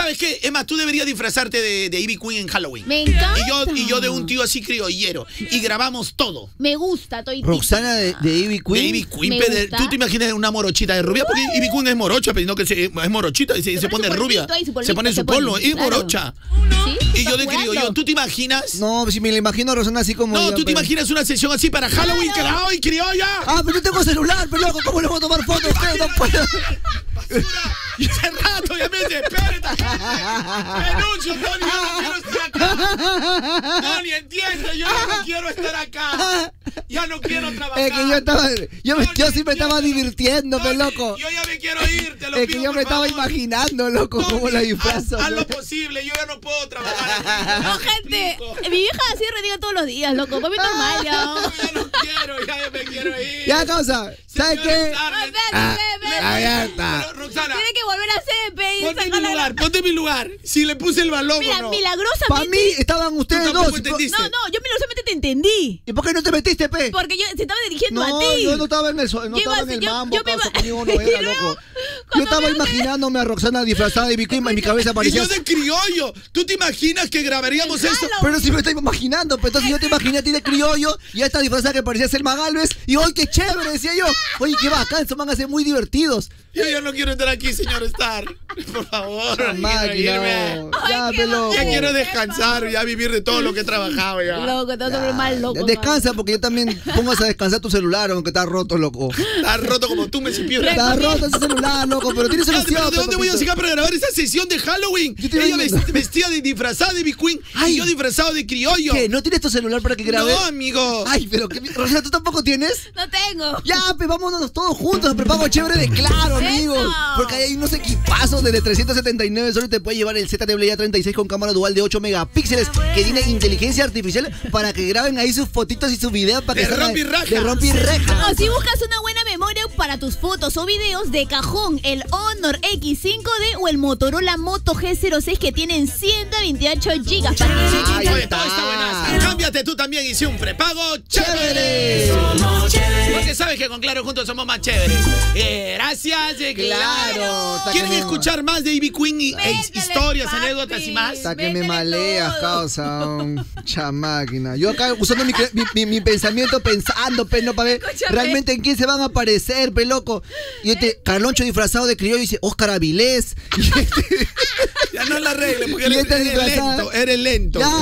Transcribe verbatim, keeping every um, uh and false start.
¿sabes qué? Emma, tú deberías disfrazarte de, de Ivy Queen en Halloween. Me encanta. Y yo, y yo de un tío así criollero. Y grabamos todo. Me gusta, estoy Roxana de, de Ivy Queen. De Ivy Queen. Me Pe, gusta. ¿Tú te imaginas una morochita de rubia? Porque Ivy Queen es morocha, pero no que se, es morochita y se, se Se pone pone su rubia. polvito ahí, su polvito, se pone su se pone, polvo. Es claro. morocha. ¿Sí? Y yo ¿Estás de jugando? criollón. ¿Tú te imaginas? No, si me la imagino a Roxana así como. No, ya, tú te pero- imaginas una sesión así para Halloween, Claro. carajo, y criolla. Ah, pero yo tengo celular, pero loco, ¿cómo le voy a tomar fotos a usted? No puedo. Basura. Y hace rato ya me despierta. Renuncio, Tony, yo no quiero estar acá. Tony, entiende, yo ya no quiero estar acá. Ya no quiero trabajar. Es que yo estaba. Yo, me, Tony, yo sí me estaba entiéndelo. divirtiendo, pe, Tony, loco. Yo ya me quiero ir, te lo Es pido, que yo por me estaba favor. imaginando, loco, Tony, cómo la haz, disfrazo. haz lo pe. posible, yo ya no puedo trabajar. No, gente. Mi vieja así reniega todos los días, loco. Para mí normal, ya. Yo ya no quiero, ya me quiero ir. Ya, causa, ¿sabes Señor qué? Starnes, Ay, ven, Ah, ven, ven. ah, ya está. pero, Roxana, Tiene que volver a hacer, pe. y ponte en mi sacar la- lugar, ponte en mi lugar. Si le puse el balón Mira, o no. milagrosamente. Para mí estaban ustedes tampoco dos. entendiste. No, no, yo milagrosamente te entendí. ¿Y por qué no te metiste, pe? Porque yo se estaba dirigiendo No, a ti. yo no estaba en el, so- no Yo iba estaba a en ser- el yo- mambo, yo me causa, iba- conmigo no era, Y luego, loco. Yo cuando estaba veo que- imaginándome a Roxana disfrazada de Ivy Queen, en mi cabeza Y aparecía. yo de criollo. ¿Tú te imaginas que grabaríamos esto? Halloween. Pero si me estoy imaginando, pues entonces yo te imaginé a ti de criollo y a esta disfrazada que parecía Selma Galvez y ¡ay, qué chévere! Decía yo. Oye, qué bacán, estos van a ser muy divertidos. Yo ya no quiero estar aquí, señor Star. Por favor, quiero Máquina. irme. Ya, Ay, qué pelo. Ya bacán. quiero descansar, ya vivir de todo lo que he trabajado ya. Loco, te vas a ver mal, loco. Descansa porque yo también pongas a descansar tu celular, aunque está roto, loco. Está roto como tú, me cipió. Está roto ese celular, loco, pero tiene Ya, solución. pero ¿de dónde voy a papito. sacar para grabar esa sesión de Halloween? Yo te Ella iba a- vest- vestida de disfrazada de Ivy Queen Ay. y yo disfrazado de criollo. ¿Qué? ¿No tienes tu celular para que grabe? No, amigo. Ay, pero que Rosana, ¿tú tampoco tienes? No tengo. Ya, pues vámonos todos juntos, prepago chévere de Claro, Eso. amigos. Porque hay unos equipazos desde trescientos setenta y nueve, solo te puede llevar el Z T W A treinta y seis con cámara dual de ocho megapíxeles que tiene inteligencia artificial para que graben ahí sus fotitos y sus videos para que De salgan rompi raja. de rompi reja. O si buscas una buena memoria para tus fotos o videos, de cajón, el Honor X cinco D o el Motorola Moto G cero seis que tienen ciento veintiocho gigas. Para que Ahí Oye, está. todo está buenazo. Cámbiate tú también y sé un prepago chévere. ¡Chévere! Porque sabes que con Claro juntos somos más chéveres. Eh, gracias, de Claro, Claro. está ¿Quieren como- escuchar más de Ivy Queen y e- Métele, historias, papi. anécdotas y más? Hasta que me Métele maleas, todo. causa. um, Chamáquina. Yo acá usando mi, mi, mi- mi pensamiento, pensando, pe, no, para ver Escúchame. realmente en quién se van a aparecer, pe, loco. Y este Carloncho disfrazado de criollo dice Óscar Avilés. Y este- Ya no la arregle porque Y eres, esta eres disfrazada- lento, eres lento. Ya,